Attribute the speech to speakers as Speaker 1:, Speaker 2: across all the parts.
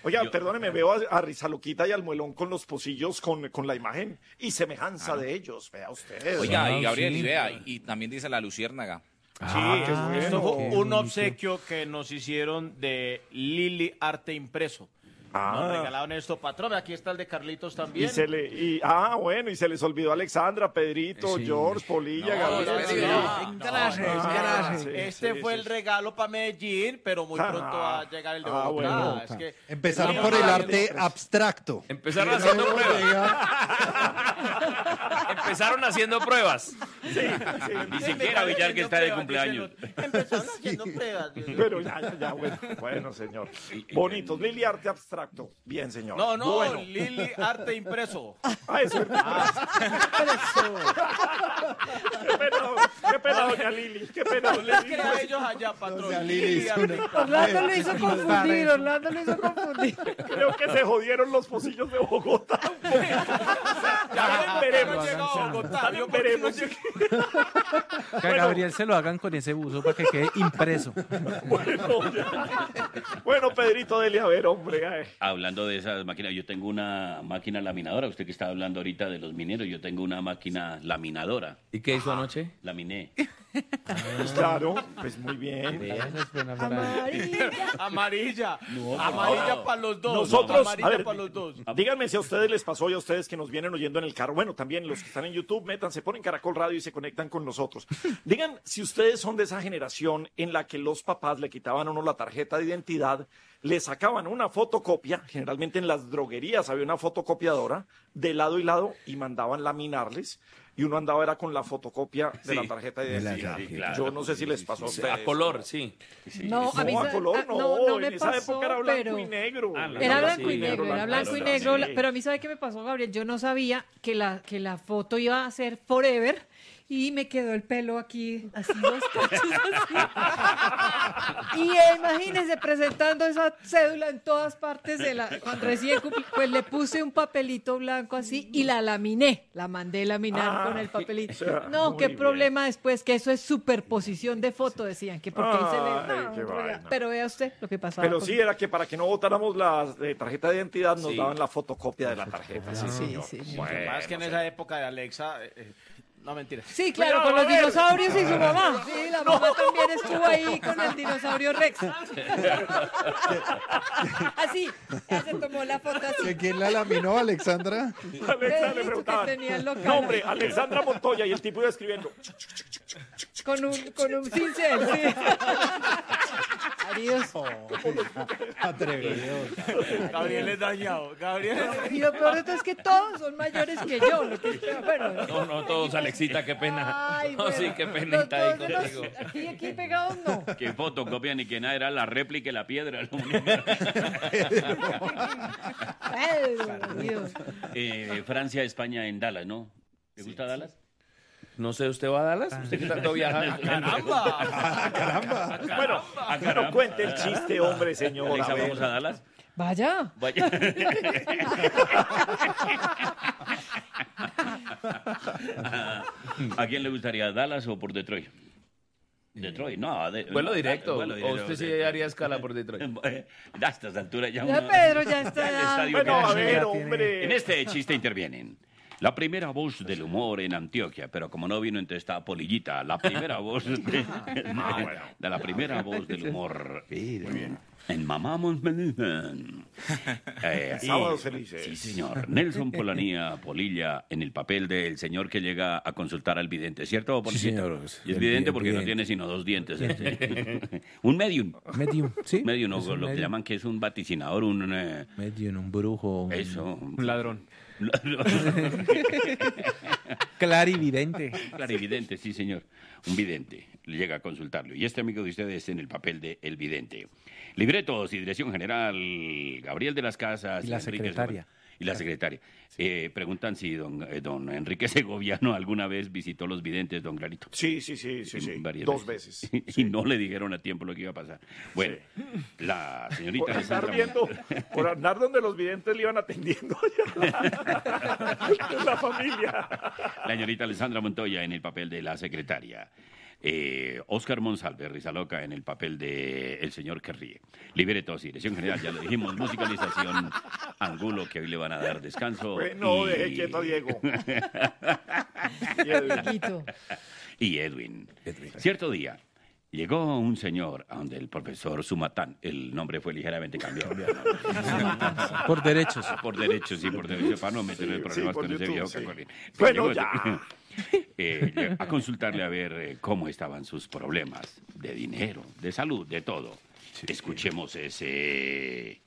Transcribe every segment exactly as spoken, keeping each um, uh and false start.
Speaker 1: Oiga,
Speaker 2: Yo-
Speaker 1: perdóneme, veo a, a Rizaloquita y al Muelón con los pocillos con, con la imagen y semejanza de ellos, vea usted.
Speaker 3: Oiga,
Speaker 4: Ah,
Speaker 3: y Gabriel,
Speaker 4: sí.
Speaker 3: y vea, y, y también dice la luciérnaga.
Speaker 1: Sí, qué bueno.
Speaker 5: Esto fue
Speaker 4: qué
Speaker 5: un
Speaker 4: bonito.
Speaker 5: obsequio que nos hicieron de Lili Arte Impreso. Nos
Speaker 1: Ah,
Speaker 5: regalaron esto, patrón. Aquí está el de Carlitos
Speaker 1: y
Speaker 5: también.
Speaker 1: se le, y, ah, bueno, y se les olvidó Alexandra, Pedrito,
Speaker 4: Sí.
Speaker 1: George, Polilla,
Speaker 3: No,
Speaker 1: Gabriel.
Speaker 3: espere,
Speaker 1: sí.
Speaker 3: espere.
Speaker 5: No,
Speaker 4: Gracias,
Speaker 5: no, no,
Speaker 4: gracias.
Speaker 1: sí,
Speaker 5: Este
Speaker 1: sí,
Speaker 5: fue
Speaker 1: sí,
Speaker 5: el
Speaker 1: sí.
Speaker 5: regalo para Medellín, pero muy
Speaker 1: Ah.
Speaker 5: pronto va a llegar el de
Speaker 1: Ah,
Speaker 5: Bogotá.
Speaker 1: bueno.
Speaker 5: Es que
Speaker 6: Empezaron
Speaker 5: No,
Speaker 6: por el
Speaker 5: no,
Speaker 6: arte
Speaker 1: no.
Speaker 6: abstracto.
Speaker 4: Empezaron haciendo
Speaker 6: Luego
Speaker 4: pruebas.
Speaker 6: llega-
Speaker 4: Empezaron haciendo pruebas.
Speaker 3: Ni siquiera Villar que está de cumpleaños.
Speaker 5: Empezaron haciendo pruebas.
Speaker 1: Pero ya, ya, ya, bueno, bueno, señor. Bonitos, Lili Arte Abstracto. Bien, señor.
Speaker 5: No, no,
Speaker 1: Bueno.
Speaker 5: Lili Arte Impreso.
Speaker 1: Ah, eso es Qué pena, qué pena, doña Lili. Qué pena,
Speaker 5: No les crea a ellos allá, patrón.
Speaker 6: Doña Lili es
Speaker 5: Arte
Speaker 6: una-
Speaker 5: Impreso.
Speaker 7: Orlando lo hizo confundir, Orlando lo hizo confundir.
Speaker 1: Creo que se jodieron los pocillos de Bogotá. Ya veremos.
Speaker 5: No ha llegado a Bogotá,
Speaker 1: Ya
Speaker 5: ¿vio? ¿Por qué no
Speaker 1: veremos.
Speaker 5: llega?
Speaker 8: Que a Gabriel se lo hagan con ese buzo para que quede impreso.
Speaker 1: Bueno, ya. Bueno, Pedrito, dele a ver, hombre. ay.
Speaker 2: Hablando de esas máquinas, yo tengo una máquina laminadora. Usted que está hablando ahorita de los mineros, yo tengo una máquina laminadora.
Speaker 4: ¿Y qué hizo anoche?
Speaker 2: Laminé.
Speaker 1: Pues claro, pues muy bien.
Speaker 8: Esa es buena frase.
Speaker 7: Amarilla.
Speaker 5: Amarilla. Amarilla para los dos.
Speaker 1: Nosotros, a
Speaker 5: Amarilla
Speaker 1: ver,
Speaker 5: para los dos.
Speaker 1: díganme si a ustedes les pasó y a ustedes que nos vienen oyendo en el carro. Bueno, también los que están en YouTube, métanse, ponen Caracol Radio y se conectan con nosotros. Digan si ustedes son de esa generación en la que los papás le quitaban a uno la tarjeta de identidad, le sacaban una fotocopia, generalmente en las droguerías había una fotocopiadora, de lado y lado, y mandaban laminarles. Y uno andaba era con la fotocopia de
Speaker 4: Sí.
Speaker 1: la tarjeta de
Speaker 6: la
Speaker 1: identidad.
Speaker 2: tarjeta. Claro.
Speaker 1: Yo no sé si les pasó a ustedes.
Speaker 4: A color, sí.
Speaker 7: No, a mí
Speaker 1: No,
Speaker 7: sa-
Speaker 1: a color
Speaker 7: ah,
Speaker 1: no,
Speaker 7: no, no
Speaker 1: en
Speaker 7: me
Speaker 1: esa
Speaker 7: pasó,
Speaker 1: época era blanco
Speaker 7: pero...
Speaker 1: y negro.
Speaker 2: Ah, la-
Speaker 7: Era
Speaker 2: no,
Speaker 7: blanco
Speaker 2: sí,
Speaker 7: y negro,
Speaker 1: negro,
Speaker 7: era blanco y
Speaker 1: sí.
Speaker 7: negro, la- pero a mí ¿sabe qué me pasó, Gabriel? Yo no sabía que la, que la foto iba a ser forever y me quedó el pelo aquí, así dos cachos así. Y eh, imagínense presentando esa cédula en todas partes de la, cuando recién cumplí, pues le puse un papelito blanco así y la laminé, la mandé laminar
Speaker 1: Ah,
Speaker 7: con el papelito.
Speaker 1: o sea,
Speaker 7: No,
Speaker 1: muy
Speaker 7: qué
Speaker 1: bien.
Speaker 7: problema después, que eso es superposición de foto, decían, que porque ahí se
Speaker 1: Ay,
Speaker 7: le... No,
Speaker 1: qué
Speaker 7: hombre,
Speaker 1: vaina.
Speaker 7: pero vea usted lo que pasaba.
Speaker 1: Pero
Speaker 7: con-
Speaker 1: sí, era que para que no votáramos la eh, tarjeta de identidad nos
Speaker 4: Sí.
Speaker 1: daban la fotocopia de la tarjeta. Sí, señor.
Speaker 7: sí, sí.
Speaker 1: Bueno,
Speaker 5: Más que en esa época de Alexa. eh, eh, no, mentira.
Speaker 7: Sí, claro,
Speaker 1: Pero,
Speaker 7: con
Speaker 1: a
Speaker 7: los
Speaker 1: ver.
Speaker 7: dinosaurios y su mamá. Sí, la mamá también estuvo ahí con el dinosaurio Rex. Así, ella se tomó la foto así.
Speaker 6: ¿Que ¿Quién la laminó, Alexandra?
Speaker 1: Alexa le
Speaker 7: Pedrito,
Speaker 1: preguntaban.
Speaker 7: que tenía el local.
Speaker 1: No, hombre, Alexandra Montoya y el tipo iba escribiendo.
Speaker 7: Con un, con un cincel, sí. Adiós.
Speaker 6: Atrevido.
Speaker 5: Gabriel es dañado. Gabriel es...
Speaker 7: Y lo peor de todo es que todos son mayores que yo. Lo que, bueno,
Speaker 4: No, no, todos, Alexita, qué pena.
Speaker 7: Ay,
Speaker 4: No,
Speaker 7: bueno.
Speaker 4: sí, qué
Speaker 7: Los-
Speaker 4: penita ahí
Speaker 7: todos de los-
Speaker 4: contigo.
Speaker 7: Aquí, aquí pegados no.
Speaker 2: Que fotocopia ni que nada, era la réplica y la piedra. lo único.
Speaker 7: Ay, Dios.
Speaker 2: Eh, Francia, España en Dallas, ¿no? ¿Te gusta Dallas?
Speaker 4: No sé, ¿usted va a Dallas? ¿Usted que tanto viaja?
Speaker 5: ¡Caramba!
Speaker 1: Bueno, no cuente el chiste, hombre, señor.
Speaker 2: Alexa,
Speaker 1: a ver.
Speaker 2: ¿vamos a Dallas?
Speaker 7: Vaya.
Speaker 2: Vaya. ¿A quién le gustaría, Dallas o por Detroit? Detroit, no. de-
Speaker 4: Vuelo
Speaker 2: no,
Speaker 4: directo.
Speaker 2: vuelo
Speaker 4: ¿O
Speaker 2: directo,
Speaker 4: usted sí
Speaker 2: de-
Speaker 4: haría escala por Detroit?
Speaker 2: A estas alturas ya
Speaker 7: Ya
Speaker 2: uno-
Speaker 7: Pedro ya está.
Speaker 2: el
Speaker 7: ya-
Speaker 2: estadio
Speaker 1: Bueno,
Speaker 2: queda
Speaker 1: a
Speaker 2: lleno.
Speaker 1: ver,
Speaker 8: tiene-
Speaker 1: hombre.
Speaker 2: En este chiste intervienen la primera voz del humor en Antioquia, pero como no vino, entonces está Polillita, la primera voz de, de la primera voz del humor. Muy bien. En Mamamos Menügen. Eh,
Speaker 1: Sábados
Speaker 2: y-
Speaker 1: felices.
Speaker 2: Sí, señor. Nelson Polanía, Polilla, en el papel del señor que llega a consultar al vidente, ¿cierto, Policita?
Speaker 8: señor.
Speaker 2: Y es
Speaker 8: El
Speaker 2: vidente
Speaker 8: vi-
Speaker 2: porque no
Speaker 8: vidente.
Speaker 2: tiene sino dos dientes. este. Un medium.
Speaker 8: Medium, ¿sí?
Speaker 2: Medium, o
Speaker 8: Es un
Speaker 2: lo que
Speaker 8: medium.
Speaker 2: llaman que es un vaticinador, un... eh,
Speaker 8: Medium, un brujo. un-
Speaker 2: eso.
Speaker 4: Un ladrón.
Speaker 8: Clarividente.
Speaker 2: Clarividente, sí, señor. Un vidente. Le llega a consultarlo. Y este amigo de ustedes en el papel de el vidente. Libretos y dirección general, Gabriel de las Casas.
Speaker 8: Y la
Speaker 2: Enrique
Speaker 8: secretaria.
Speaker 2: Segoviano. Y la secretaria. Eh, preguntan si don, eh, don Enrique Segoviano alguna vez visitó los videntes, don Clarito.
Speaker 1: Sí, sí, sí, sí, sí.
Speaker 2: Varias
Speaker 1: Dos veces.
Speaker 2: Y no le dijeron a tiempo lo que iba a pasar. Bueno, la señorita
Speaker 1: Por andar
Speaker 2: Alessandra
Speaker 1: viendo,
Speaker 2: Mon-
Speaker 1: por andar donde los videntes le iban atendiendo la familia.
Speaker 2: La señorita Alessandra Montoya en el papel de la secretaria. Eh, Oscar Monsalve, Risa Loca, en el papel de El Señor que Ríe. Libretos y dirección general, ya lo dijimos, musicalización Angulo, que hoy le van a dar descanso.
Speaker 1: Bueno,
Speaker 2: y...
Speaker 1: deje quieto a Diego.
Speaker 7: Dieguito.
Speaker 2: y Edwin. Cierto día, llegó un señor a donde el profesor Sumatán, el nombre fue ligeramente cambiado.
Speaker 8: Por derechos.
Speaker 2: Por derechos, sí, por derechos, para no meter el
Speaker 1: Sí,
Speaker 2: problema
Speaker 1: sí, por
Speaker 2: con ese
Speaker 1: YouTube,
Speaker 2: viejo
Speaker 1: sí.
Speaker 2: cacolín.
Speaker 1: Bueno,
Speaker 2: Llegó-
Speaker 1: ya.
Speaker 2: eh, llegó a consultarle a ver eh, cómo estaban sus problemas de dinero, de salud, de todo. Escuchemos ese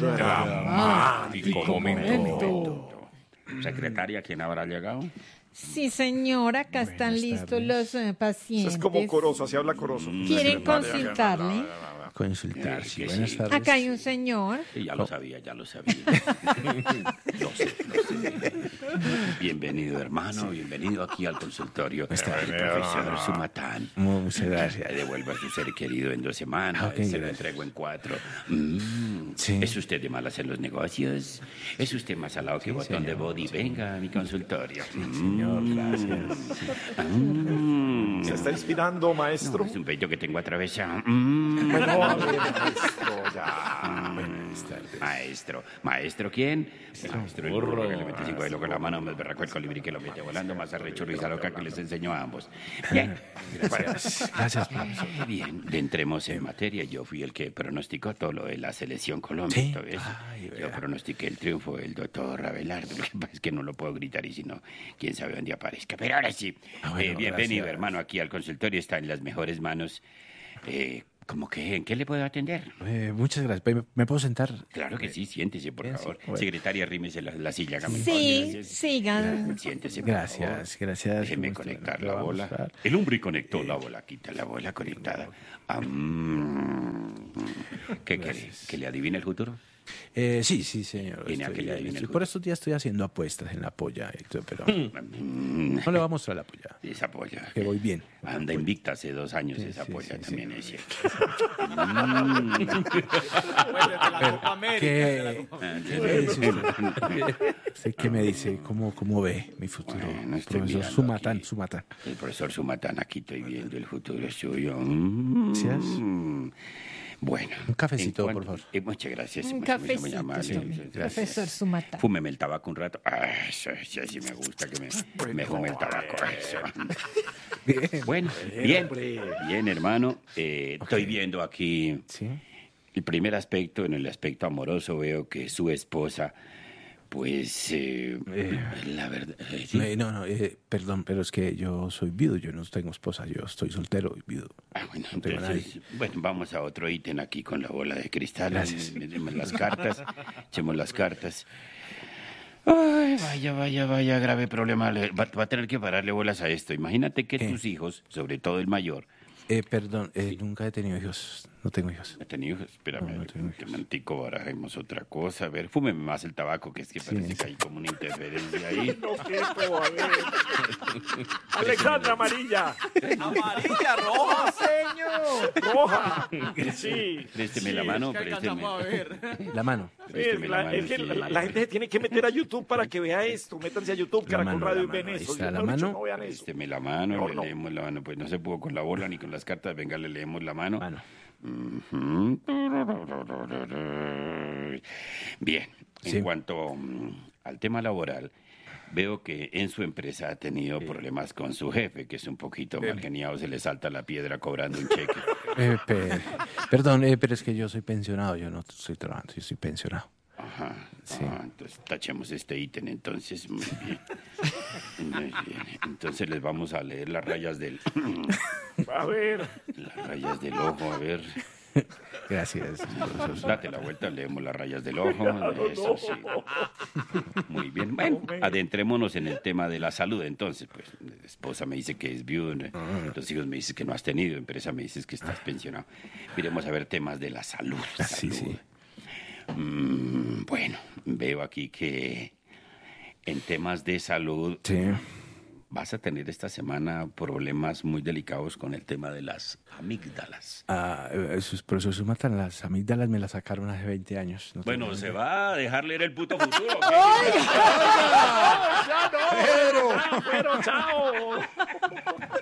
Speaker 7: Dramático
Speaker 2: momento. Secretaria, ¿quién habrá llegado?
Speaker 7: Sí, señora, acá están listos los eh,
Speaker 1: Eso
Speaker 7: pacientes.
Speaker 1: es como coroso, así habla coroso.
Speaker 7: ¿Quieren consultarle?
Speaker 8: Consultar,
Speaker 2: Sí,
Speaker 8: sí,
Speaker 2: que
Speaker 8: buenas
Speaker 2: sí.
Speaker 8: tardes.
Speaker 7: Acá hay un señor.
Speaker 2: Sí, ya lo sabía, ya lo sabía. Lo sé, lo sé. Bienvenido, hermano, bienvenido aquí al consultorio del profesor Sumatán.
Speaker 8: Muchas gracias.
Speaker 2: Le devuelvo a su ser querido en dos semanas,
Speaker 8: Ok,
Speaker 2: se lo
Speaker 8: gracias.
Speaker 2: entrego en cuatro. Mm,
Speaker 8: Sí.
Speaker 2: ¿Es usted de malas en los negocios? ¿Es usted más salado que botón de
Speaker 8: señor,
Speaker 2: body? Venga a mi consultorio.
Speaker 8: Señor, gracias.
Speaker 2: Mm.
Speaker 1: ¿Se está inspirando,
Speaker 2: No,
Speaker 1: maestro?
Speaker 2: es un pecho que tengo atravesado. Mm.
Speaker 1: Bueno, a ver, maestro, ya.
Speaker 2: Maestro. ¿Maestro quién? Maestro el burro que le mete cinco de loco en la mano, más berraco el colibrí que lo mete volando, más arrecho Risa Loca que les enseñó a ambos. Bien.
Speaker 8: Gracias. Gracias, profesor.
Speaker 2: Bien, entremos en materia. Yo fui el que pronosticó todo lo de la selección Colombia.
Speaker 8: Sí.
Speaker 2: ¿Todo eso?
Speaker 8: Ay,
Speaker 2: Yo
Speaker 8: vea.
Speaker 2: pronostiqué el triunfo del doctor Abelardo. Lo que pasa es que no lo puedo gritar y si no, quién sabe dónde aparezca. Pero ahora sí,
Speaker 8: Ah, bueno,
Speaker 2: eh, bienvenido,
Speaker 8: gracias.
Speaker 2: hermano, aquí al consultorio. Está en las mejores manos. Eh, ¿Cómo que en qué le puedo atender?
Speaker 8: Eh, muchas gracias. ¿Me, me puedo sentar?
Speaker 2: Claro que sí, siéntese, por
Speaker 8: Bien, sí,
Speaker 2: favor.
Speaker 8: bueno.
Speaker 2: Secretaria, rímese la, la silla. hágame el
Speaker 7: Sí,
Speaker 2: favor, gracias.
Speaker 7: sigan.
Speaker 2: Siéntese, por
Speaker 8: Gracias,
Speaker 2: favor.
Speaker 8: gracias.
Speaker 2: Déjeme
Speaker 8: ¿Cómo está?
Speaker 2: conectar
Speaker 8: Lo
Speaker 2: la
Speaker 8: vamos
Speaker 2: bola.
Speaker 8: a dar.
Speaker 2: El hombre conectó la bola. Quita la bola conectada. Ah, mm. ¿Qué quiere? ¿Que le adivine el futuro?
Speaker 8: Eh, sí, sí, señor.
Speaker 2: Viene
Speaker 8: Estoy-
Speaker 2: a que le adivine el
Speaker 8: estoy- por estos días estoy haciendo apuestas en la polla, y todo, pero
Speaker 2: Mm,
Speaker 8: no le voy a mostrar la polla.
Speaker 2: Esa polla.
Speaker 8: Que voy bien.
Speaker 2: Anda invicta hace dos años
Speaker 8: Sí,
Speaker 2: esa
Speaker 8: sí,
Speaker 2: polla
Speaker 8: sí,
Speaker 2: también, es cierto.
Speaker 8: ¿Qué,
Speaker 2: Ah,
Speaker 8: qué me dice usted? ¿Usted qué me dice? ¿Cómo, cómo ve mi futuro?
Speaker 2: Bueno, estoy
Speaker 8: Profesor
Speaker 2: mirando
Speaker 8: Sumatán,
Speaker 2: aquí.
Speaker 8: Sumatán.
Speaker 2: El profesor Sumatán, aquí estoy viendo el futuro suyo. Mm.
Speaker 8: Gracias.
Speaker 2: Bueno.
Speaker 8: Un cafecito,
Speaker 2: en
Speaker 8: por
Speaker 2: cuanto-
Speaker 8: favor.
Speaker 2: eh, muchas gracias.
Speaker 7: Un
Speaker 2: muy- muy
Speaker 7: cafecito,
Speaker 2: amable.
Speaker 7: tome,
Speaker 2: Gracias.
Speaker 7: profesor Sumata.
Speaker 2: Fúmeme el tabaco un rato. Ah, eso, eso sí me gusta que me, me fume el tabaco. Eso. Bueno, bien, bien, hermano. Eh, Estoy viendo aquí
Speaker 8: ¿Sí?
Speaker 2: el primer aspecto. En el aspecto amoroso veo que su esposa, pues, eh, la verdad... eh, sí.
Speaker 8: Eh, no, no, eh, perdón, pero es que yo soy viudo, yo no tengo esposa, yo estoy soltero y viudo.
Speaker 2: Ah, bueno,
Speaker 8: No tengo
Speaker 2: entonces, bueno, vamos a otro ítem aquí con la bola de cristal.
Speaker 8: Gracias.
Speaker 2: Echemos las cartas, echemos las cartas. Ay, vaya, vaya, vaya, grave problema. Le- Va, va a tener que pararle bolas a esto. Imagínate que
Speaker 8: ¿Qué?
Speaker 2: tus hijos, sobre todo el mayor,
Speaker 8: Eh, perdón, eh, nunca he tenido hijos, no tengo hijos.
Speaker 2: ¿ha tenido hijos? Espérame,
Speaker 8: No, no tengo
Speaker 2: un
Speaker 8: hijos.
Speaker 2: momentico, barajemos otra cosa. A ver, fúmeme más el tabaco, que es que
Speaker 8: Sí,
Speaker 2: parece
Speaker 8: sí.
Speaker 2: que hay como una interferencia ahí.
Speaker 1: No quepo, a ver. Alexandra Amarilla.
Speaker 5: Amarilla, roja.
Speaker 7: Señor.
Speaker 1: Roja. Sí.
Speaker 2: Présteme la mano, présteme.
Speaker 8: La mano.
Speaker 1: Sí,
Speaker 2: Présteme
Speaker 1: la,
Speaker 2: la mano,
Speaker 1: es que
Speaker 2: sí.
Speaker 1: la, la gente se tiene que meter a YouTube para que vea esto. Métanse a YouTube,
Speaker 8: La
Speaker 1: Caracol
Speaker 8: mano,
Speaker 1: Radio
Speaker 8: la
Speaker 1: y ven
Speaker 8: mano, ahí
Speaker 1: eso.
Speaker 8: está,
Speaker 1: Yo,
Speaker 8: la
Speaker 1: mejor dicho,
Speaker 8: mano.
Speaker 1: no vean eso.
Speaker 2: Présteme la mano,
Speaker 1: No,
Speaker 2: le
Speaker 1: no.
Speaker 2: leemos la mano. Pues no se pudo con la bola ni con las cartas. Venga, le leemos la mano.
Speaker 8: Mano.
Speaker 2: Ujú. Bien, en
Speaker 8: Sí.
Speaker 2: cuanto mm, al tema laboral, veo que en su empresa ha tenido problemas con su jefe, que es un poquito mal geniado, se le salta la piedra cobrando un cheque.
Speaker 8: Eh, pe- perdón, eh, pero es que yo soy pensionado, yo no estoy trabajando, yo soy pensionado.
Speaker 2: Ajá,
Speaker 8: Sí.
Speaker 2: ah, entonces tachemos este ítem, entonces, muy bien. Muy bien. Entonces les vamos a leer las rayas del,
Speaker 1: A ver.
Speaker 2: las rayas del ojo, a ver.
Speaker 8: Gracias, profesor.
Speaker 2: Date la vuelta, leemos las rayas del ojo. Eso sí. Muy bien. Bueno, adentrémonos en el tema de la salud. Entonces, pues, la esposa me dice que es viudo, los hijos me dicen que no has tenido, empresa me dices que estás pensionado. Miremos a ver temas de la salud.
Speaker 8: Sí,
Speaker 2: salud.
Speaker 8: sí.
Speaker 2: Mm, bueno, veo aquí que en temas de salud
Speaker 8: Sí.
Speaker 2: vas a tener esta semana problemas muy delicados con el tema de las amígdalas.
Speaker 8: Ah, eh, esos profesores matan las amígdalas, me las sacaron hace veinte años. No
Speaker 2: Bueno,
Speaker 8: tengo
Speaker 2: ¿se
Speaker 8: idea.
Speaker 2: va a dejar leer el puto futuro? ¿o qué?
Speaker 1: ¡Ya no! ¡Pero! ¡Chao!